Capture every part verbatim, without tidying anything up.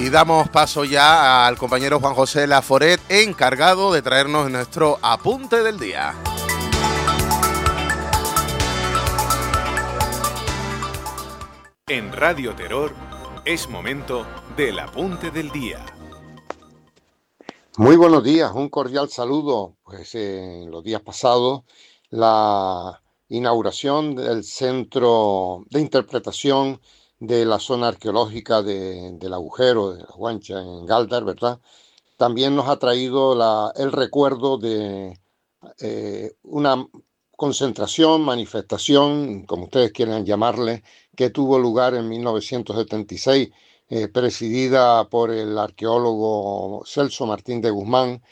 Y damos paso ya al compañero Juan José Laforet, encargado de traernos nuestro apunte del día. En Radio Terror es momento del apunte del día. Muy buenos días, un cordial saludo. Pues eh, en los días pasados la inauguración del Centro de Interpretación de la zona arqueológica de, del agujero de la Guancha en Galdar, ¿verdad? También nos ha traído la, el recuerdo de eh, una concentración, manifestación, como ustedes quieran llamarle, que tuvo lugar en mil novecientos setenta y seis, eh, presidida por el arqueólogo Celso Martín de Guzmán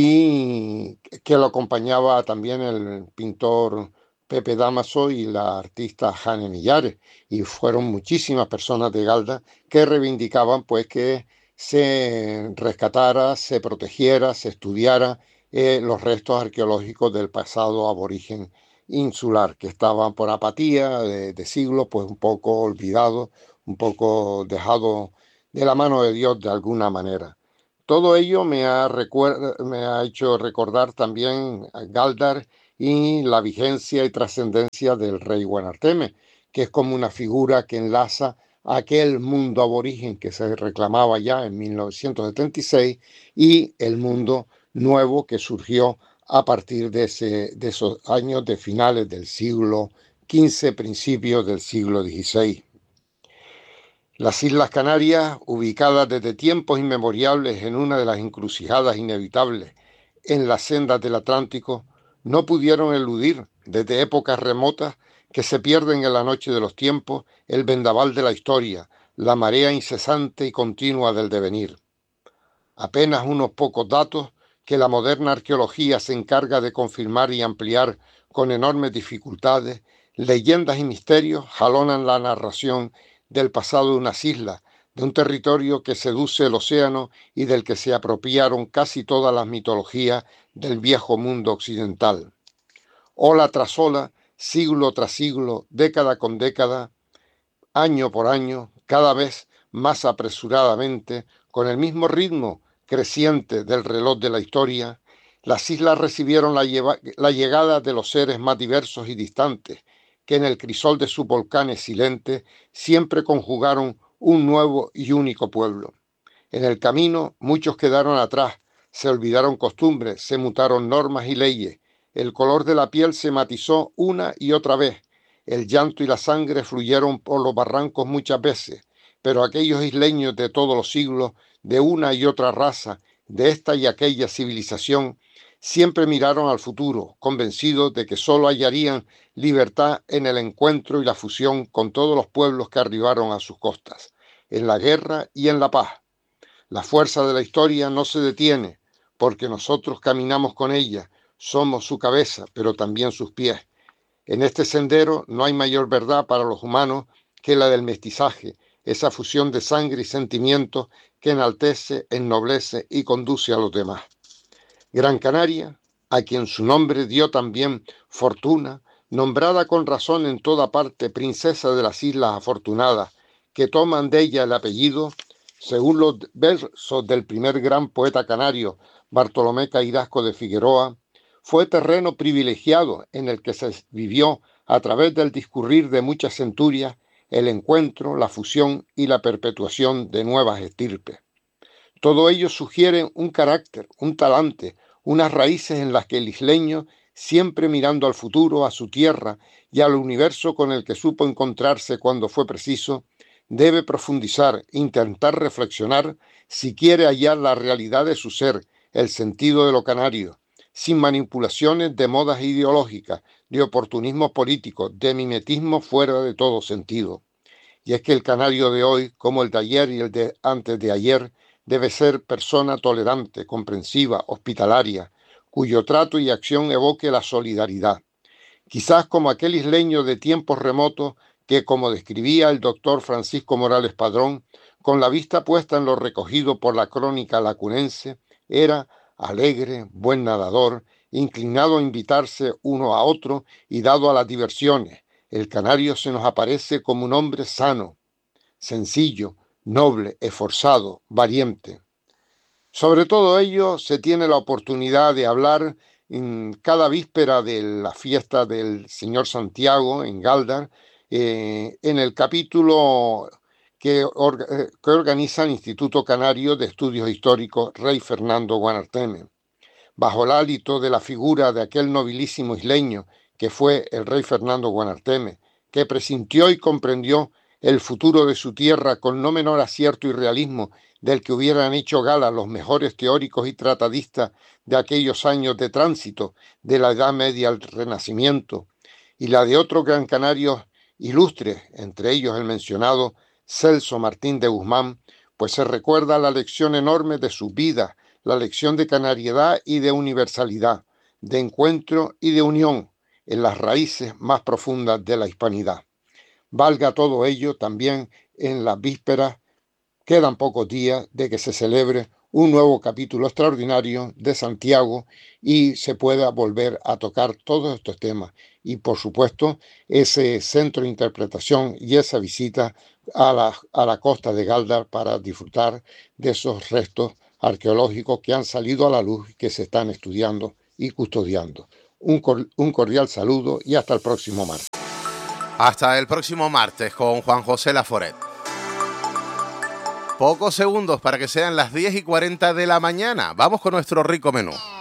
y que lo acompañaba también el pintor Pepe Dámaso y la artista Jane Millares, y fueron muchísimas personas de Galda que reivindicaban pues que se rescatara, se protegiera, se estudiara eh, los restos arqueológicos del pasado aborigen insular, que estaban por apatía de, de siglos, pues un poco olvidados, un poco dejados de la mano de Dios de alguna manera. Todo ello me ha, recuerda, me ha hecho recordar también a Galdar y la vigencia y trascendencia del rey Guanarteme, que es como una figura que enlaza aquel mundo aborigen que se reclamaba ya en mil novecientos setenta y seis y el mundo nuevo que surgió a partir de, ese, de esos años de finales del siglo quince, principios del siglo dieciséis. Las Islas Canarias, ubicadas desde tiempos inmemoriales en una de las encrucijadas inevitables en las sendas del Atlántico, no pudieron eludir, desde épocas remotas, que se pierden en la noche de los tiempos, el vendaval de la historia, la marea incesante y continua del devenir. Apenas unos pocos datos que la moderna arqueología se encarga de confirmar y ampliar con enormes dificultades, leyendas y misterios jalonan la narración del pasado de unas islas, de un territorio que seduce el océano y del que se apropiaron casi todas las mitologías del viejo mundo occidental. Ola tras ola, siglo tras siglo, década con década, año por año, cada vez más apresuradamente, con el mismo ritmo creciente del reloj de la historia, las islas recibieron la, lleva, la llegada de los seres más diversos y distantes, que en el crisol de sus volcanes silentes siempre conjugaron un nuevo y único pueblo. En el camino muchos quedaron atrás, se olvidaron costumbres, se mutaron normas y leyes, el color de la piel se matizó una y otra vez, el llanto y la sangre fluyeron por los barrancos muchas veces, pero aquellos isleños de todos los siglos, de una y otra raza, de esta y aquella civilización, siempre miraron al futuro, convencidos de que sólo hallarían libertad en el encuentro y la fusión con todos los pueblos que arribaron a sus costas, en la guerra y en la paz. La fuerza de la historia no se detiene, porque nosotros caminamos con ella, somos su cabeza, pero también sus pies. En este sendero no hay mayor verdad para los humanos que la del mestizaje, esa fusión de sangre y sentimientos que enaltece, ennoblece y conduce a los demás. Gran Canaria, a quien su nombre dio también Fortuna, nombrada con razón en toda parte princesa de las Islas Afortunadas, que toman de ella el apellido, según los versos del primer gran poeta canario, Bartolomé Cairasco de Figueroa, fue terreno privilegiado en el que se vivió, a través del discurrir de muchas centurias, el encuentro, la fusión y la perpetuación de nuevas estirpes. Todo ello sugiere un carácter, un talante, unas raíces en las que el isleño, siempre mirando al futuro, a su tierra y al universo con el que supo encontrarse cuando fue preciso, debe profundizar, intentar reflexionar si quiere hallar la realidad de su ser, el sentido de lo canario, sin manipulaciones de modas ideológicas, de oportunismo político, de mimetismo fuera de todo sentido. Y es que el canario de hoy, como el de ayer y el de antes de ayer, debe ser persona tolerante, comprensiva, hospitalaria, cuyo trato y acción evoque la solidaridad. Quizás como aquel isleño de tiempos remotos que, como describía el doctor Francisco Morales Padrón, con la vista puesta en lo recogido por la crónica lacunense, era alegre, buen nadador, inclinado a invitarse uno a otro y dado a las diversiones. El canario se nos aparece como un hombre sano, sencillo, noble, esforzado, valiente. Sobre todo ello se tiene la oportunidad de hablar en cada víspera de la fiesta del Señor Santiago en Galdar, eh, en el capítulo que, or, que organiza el Instituto Canario de Estudios Históricos Rey Fernando Guanarteme. Bajo el hálito de la figura de aquel nobilísimo isleño que fue el rey Fernando Guanarteme, que presintió y comprendió el futuro de su tierra con no menor acierto y realismo del que hubieran hecho gala los mejores teóricos y tratadistas de aquellos años de tránsito de la Edad Media al Renacimiento, y la de otros gran canarios ilustres, entre ellos el mencionado Celso Martín de Guzmán, pues se recuerda la lección enorme de su vida, la lección de canariedad y de universalidad, de encuentro y de unión en las raíces más profundas de la hispanidad. Valga todo ello también en las vísperas, quedan pocos días de que se celebre un nuevo capítulo extraordinario de Santiago y se pueda volver a tocar todos estos temas. Y por supuesto, ese centro de interpretación y esa visita a la, a la costa de Galdar para disfrutar de esos restos arqueológicos que han salido a la luz y que se están estudiando y custodiando. Un, un cordial saludo y hasta el próximo martes. Hasta el próximo martes con Juan José Laforet. Pocos segundos para que sean las diez y cuarenta de la mañana. Vamos con nuestro rico menú.